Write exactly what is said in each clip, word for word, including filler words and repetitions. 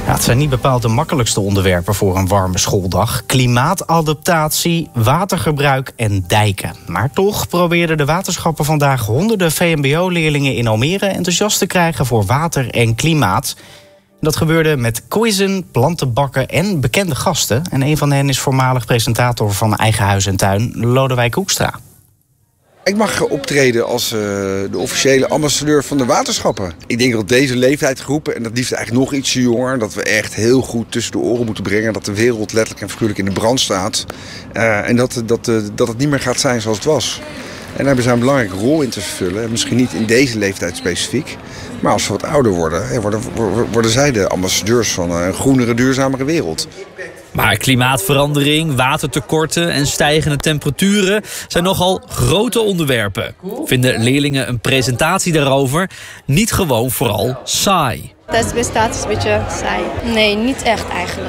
Ja, het zijn niet bepaald de makkelijkste onderwerpen voor een warme schooldag. Klimaatadaptatie, watergebruik en dijken. Maar toch probeerden de waterschappen vandaag honderden V M B O-leerlingen in Almere enthousiast te krijgen voor water en klimaat. Dat gebeurde met quizzen, plantenbakken en bekende gasten. En een van hen is voormalig presentator van Eigen Huis en Tuin, Lodewijk Hoekstra. Ik mag optreden als uh, de officiële ambassadeur van de waterschappen. Ik denk dat deze leeftijdsgroepen, en dat liefst eigenlijk nog ietsje jonger, dat we echt heel goed tussen de oren moeten brengen dat de wereld letterlijk en figuurlijk in de brand staat. Uh, en dat, dat, uh, dat het niet meer gaat zijn zoals het was. En daar hebben zij een belangrijke rol in te vervullen. Misschien niet in deze leeftijd specifiek. Maar als we wat ouder worden, worden, worden zij de ambassadeurs van een groenere, duurzamere wereld. Maar klimaatverandering, watertekorten en stijgende temperaturen zijn nogal grote onderwerpen. Vinden leerlingen een presentatie daarover niet gewoon vooral saai? Tijdens de presentatie is een beetje saai. Nee, niet echt eigenlijk.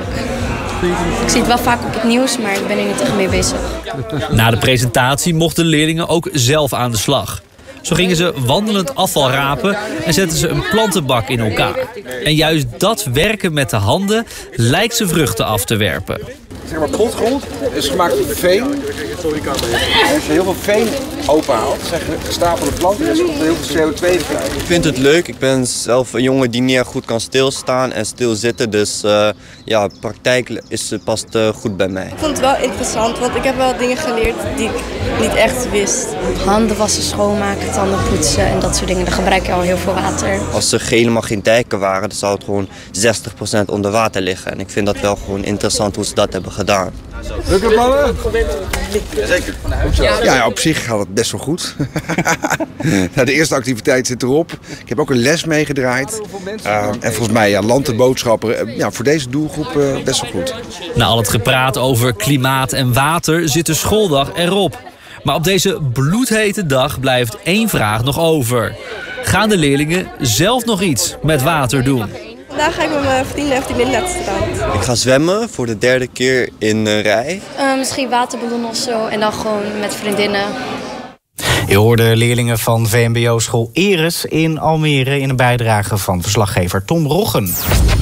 Ik zie het wel vaak op het nieuws, maar ik ben er niet echt mee bezig. Na de presentatie mochten leerlingen ook zelf aan de slag. Zo gingen ze wandelend afval rapen en zetten ze een plantenbak in elkaar. En juist dat werken met de handen lijkt ze vruchten af te werpen. Zeg maar, potgrond is gemaakt van veen. En als je heel veel veen openhaalt, zeg je stapelen planten, dus komt er heel veel C O twee vrij. Ik vind het leuk. Ik ben zelf een jongen die niet echt goed kan stilstaan en stilzitten. Dus uh, ja, praktijk is, past uh, goed bij mij. Ik vond het wel interessant, want ik heb wel dingen geleerd die ik niet echt wist. Handen wassen, schoonmaken, tanden poetsen en dat soort dingen. Daar gebruik je al heel veel water. Als er helemaal geen dijken waren, dan zou het gewoon zestig procent onder water liggen. En ik vind dat wel gewoon interessant hoe ze dat hebben gedaan. Lukt het, mannen? Zeker. Ja, ja, op zich gaat het best wel goed. Nou, de eerste activiteit zit erop. Ik heb ook een les meegedraaid. Uh, en volgens mij, ja, landenboodschappen, ja, voor deze doelgroep uh, best wel goed. Na al het gepraat over klimaat en water zit de schooldag erop. Maar op deze bloedhete dag blijft één vraag nog over. Gaan de leerlingen zelf nog iets met water doen? Vandaag ga ik met mijn vrienden en vriendinnen naar het strand. Ik ga zwemmen voor de derde keer in een rij. Uh, misschien waterballonnen of zo en dan gewoon met vriendinnen. Je hoorde leerlingen van V M B O-school Eres in Almere in een bijdrage van verslaggever Tom Roggen.